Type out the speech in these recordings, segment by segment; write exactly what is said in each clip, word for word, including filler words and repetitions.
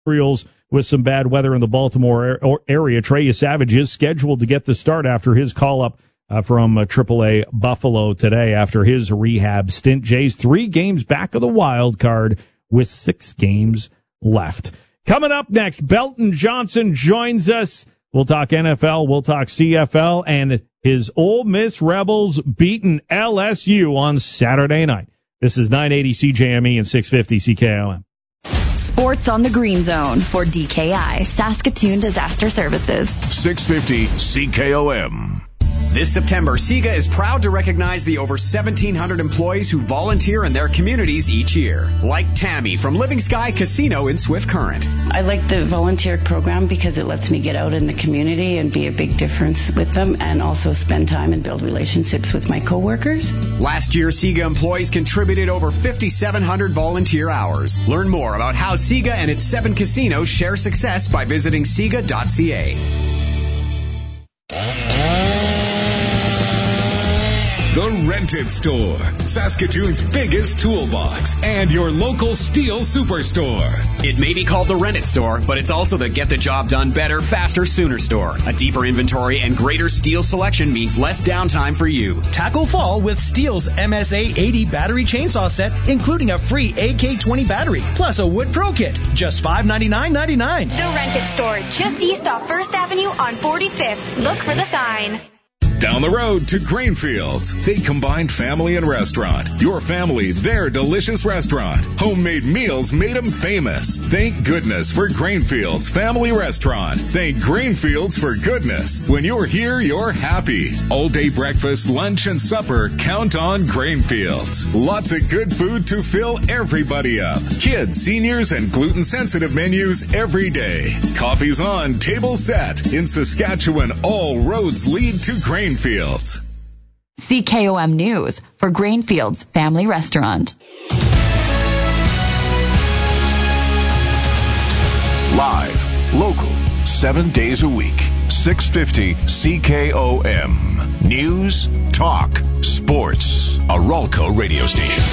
Orioles with some bad weather in the Baltimore area. Trey Savage is scheduled to get the start after his call-up uh, from uh, triple A Buffalo today after his rehab stint. Jays three games back of the wild card with six games left. Coming up next, Belton Johnson joins us. We'll talk N F L, we'll talk C F L, and his Ole Miss Rebels beating L S U on Saturday night. This is nine eighty C J M E and six fifty C K O M. Sports on the Green Zone for D K I, Saskatoon Disaster Services. six fifty C K O M. This September, SIGA is proud to recognize the over seventeen hundred employees who volunteer in their communities each year. Like Tammy from Living Sky Casino in Swift Current. I like the volunteer program because it lets me get out in the community and be a big difference with them and also spend time and build relationships with my coworkers. Last year, SIGA employees contributed over fifty-seven hundred volunteer hours. Learn more about how SIGA and its seven casinos share success by visiting siga dot c a. The Rented Store, Saskatoon's biggest toolbox, and your local steel superstore. It may be called the Rented Store, but it's also the get the job done better, faster, sooner store. A deeper inventory and greater steel selection means less downtime for you. Tackle fall with Steel's M S A eighty battery chainsaw set, including a free A K twenty battery, plus a Wood Pro kit. Just five ninety-nine ninety-nine. The Rented Store, just east off First Avenue on forty-fifth. Look for the sign. Down the road to Grainfields. They combine family and restaurant. Your family, their delicious restaurant. Homemade meals made them famous. Thank goodness for Grainfields Family Restaurant. Thank Grainfields for goodness. When you're here, you're happy. All day breakfast, lunch, and supper, count on Grainfields. Lots of good food to fill everybody up. Kids, seniors, and gluten-sensitive menus every day. Coffee's on, table set. In Saskatchewan, all roads lead to Grainfields. Grainfields. C K O M News for Grainfields Family Restaurant. Live, local, seven days a week. six fifty C K O M. News, talk, sports. A Ralco radio station.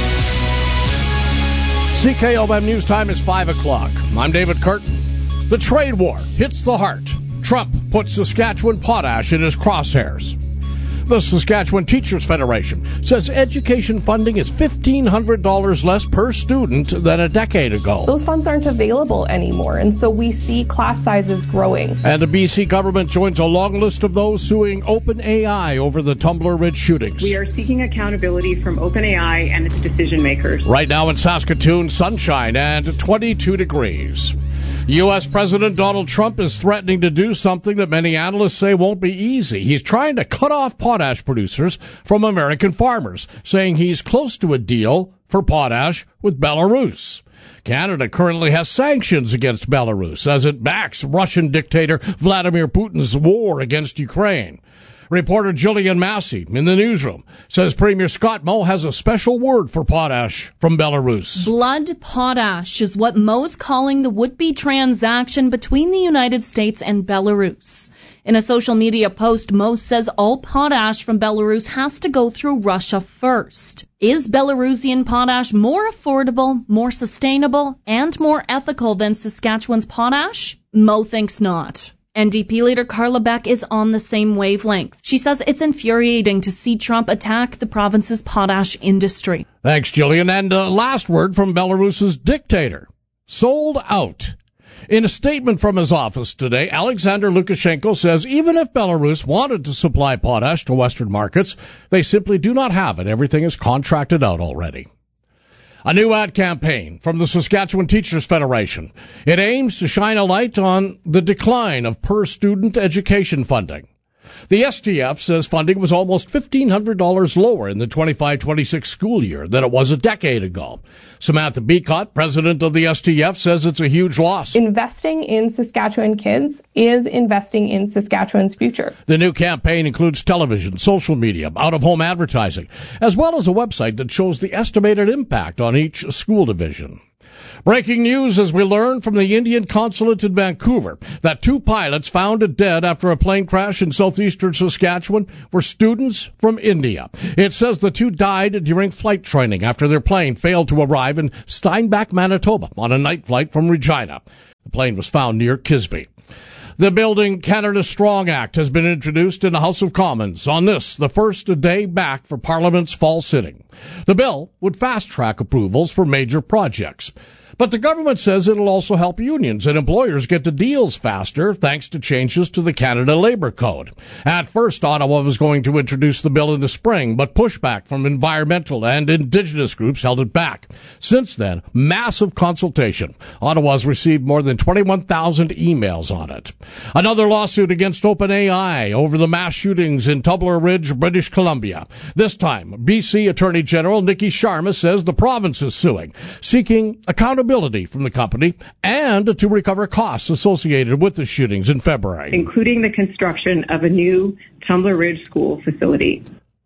C K O M News time is five o'clock. I'm David Curtin. The trade war hits the heart. Trump puts Saskatchewan potash in his crosshairs. The Saskatchewan Teachers Federation says education funding is fifteen hundred dollars less per student than a decade ago. Those funds aren't available anymore, and so we see class sizes growing. And the B C government joins a long list of those suing OpenAI over the Tumbler Ridge shootings. We are seeking accountability from OpenAI and its decision makers. Right now in Saskatoon, sunshine and twenty-two degrees. U S. President Donald Trump is threatening to do something that many analysts say won't be easy. He's trying to cut off potash producers from American farmers, saying he's close to a deal for potash with Belarus. Canada currently has sanctions against Belarus as it backs Russian dictator Vladimir Putin's war against Ukraine. Reporter Jillian Massey in the newsroom says Premier Scott Moe has a special word for potash from Belarus. Blood potash is what Moe's calling the would-be transaction between the United States and Belarus. In a social media post, Moe says all potash from Belarus has to go through Russia first. Is Belarusian potash more affordable, more sustainable, and more ethical than Saskatchewan's potash? Moe thinks not. N D P leader Carla Beck is on the same wavelength. She says it's infuriating to see Trump attack the province's potash industry. Thanks, Jillian. And uh, last word from Belarus's dictator. Sold out. In a statement from his office today, Alexander Lukashenko says even if Belarus wanted to supply potash to Western markets, they simply do not have it. Everything is contracted out already. A new ad campaign from the Saskatchewan Teachers Federation. It aims to shine a light on the decline of per-student education funding. The S T F says funding was almost fifteen hundred dollars lower in the twenty-five twenty-six school year than it was a decade ago. Samantha Beacott, president of the S T F, says it's a huge loss. Investing in Saskatchewan kids is investing in Saskatchewan's future. The new campaign includes television, social media, out-of-home advertising, as well as a website that shows the estimated impact on each school division. Breaking news as we learn from the Indian consulate in Vancouver that two pilots found dead after a plane crash in southeastern Saskatchewan were students from India. It says the two died during flight training after their plane failed to arrive in Steinbach, Manitoba on a night flight from Regina. The plane was found near Kisby. The Building Canada Strong Act has been introduced in the House of Commons on this, the first day back for Parliament's fall sitting. The bill would fast-track approvals for major projects. But the government says it'll also help unions and employers get to deals faster thanks to changes to the Canada Labour Code. At first, Ottawa was going to introduce the bill in the spring, but pushback from environmental and Indigenous groups held it back. Since then, massive consultation. Ottawa's received more than twenty-one thousand emails on it. Another lawsuit against OpenAI over the mass shootings in Tumbler Ridge, British Columbia. This time, B C Attorney General Nikki Sharma says the province is suing, seeking accountability from the company and to recover costs associated with the shootings in February, including the construction of a new Tumbler Ridge school facility.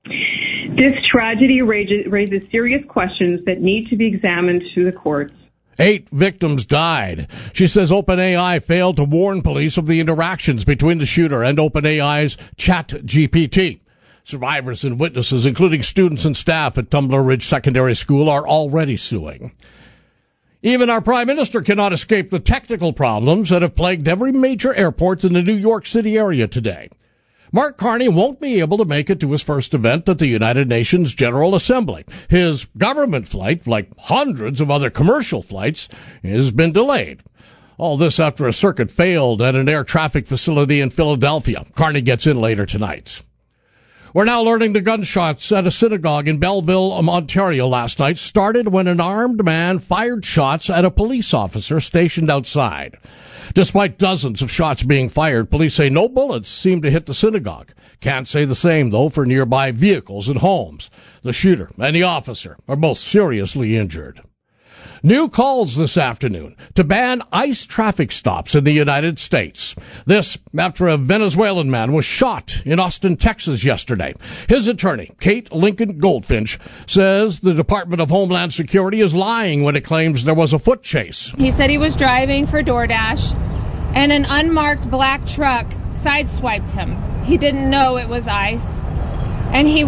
This tragedy raises, raises serious questions that need to be examined through the courts. Eight victims died. She says OpenAI failed to warn police of the interactions between the shooter and OpenAI's ChatGPT. Survivors and witnesses, including students and staff at Tumbler Ridge Secondary School, are already suing. Even our Prime Minister cannot escape the technical problems that have plagued every major airport in the New York City area today. Mark Carney won't be able to make it to his first event at the United Nations General Assembly. His government flight, like hundreds of other commercial flights, has been delayed. All this after a circuit failed at an air traffic facility in Philadelphia. Carney gets in later tonight. We're now learning the gunshots at a synagogue in Belleville, Ontario last night started when an armed man fired shots at a police officer stationed outside. Despite dozens of shots being fired, police say no bullets seemed to hit the synagogue. Can't say the same, though, for nearby vehicles and homes. The shooter and the officer are both seriously injured. New calls this afternoon to ban ICE traffic stops in the United States. This after a Venezuelan man was shot in Austin, Texas yesterday. His attorney, Kate Lincoln Goldfinch, says the Department of Homeland Security is lying when it claims there was a foot chase. He said he was driving for DoorDash and an unmarked black truck sideswiped him. He didn't know it was ICE. And he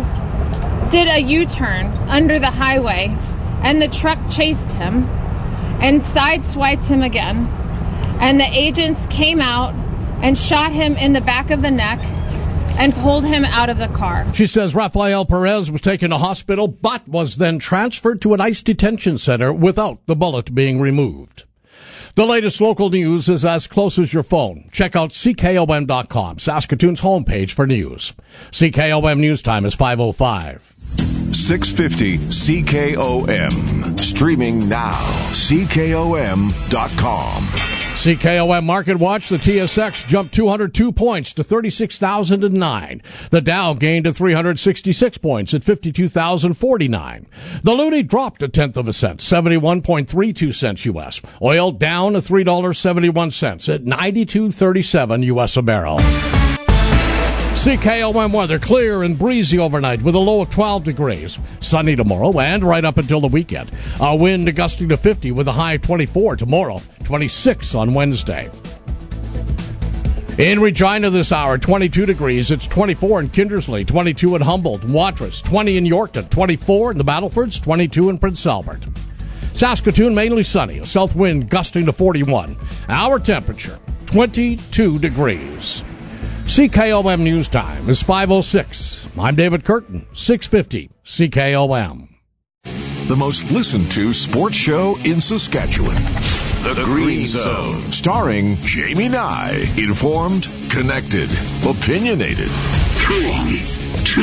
did a U-turn under the highway. And the truck chased him and sideswiped him again. And the agents came out and shot him in the back of the neck and pulled him out of the car. She says Rafael Perez was taken to hospital but was then transferred to an ICE detention center without the bullet being removed. The latest local news is as close as your phone. Check out C K O M dot com, Saskatoon's homepage for news. C K O M News Time is five oh five. six fifty C K O M. Streaming now. C K O M dot com. C K O M Market Watch, the T S X jumped two hundred two points to thirty-six thousand nine. The Dow gained to three hundred sixty-six points at fifty-two thousand forty-nine. The Loonie dropped a tenth of a cent, seventy-one point three two cents U S. Oil down to three dollars and seventy-one cents at ninety-two thirty-seven U S a barrel. C K O M weather, clear and breezy overnight with a low of twelve degrees. Sunny tomorrow and right up until the weekend. A wind gusting to fifty with a high of twenty-four tomorrow, twenty-six on Wednesday. In Regina this hour, twenty-two degrees. It's twenty-four in Kindersley, twenty-two in Humboldt, Watrous, twenty in Yorkton, twenty-four in the Battlefords, twenty-two in Prince Albert. Saskatoon, mainly sunny, a south wind gusting to forty-one. Our temperature, twenty-two degrees. C K O M News Time is five oh six. I'm David Curtin, six fifty C K O M. The most listened to sports show in Saskatchewan. The, the Green Zone. Starring Jamie Nye. Informed, connected, opinionated. Three, two,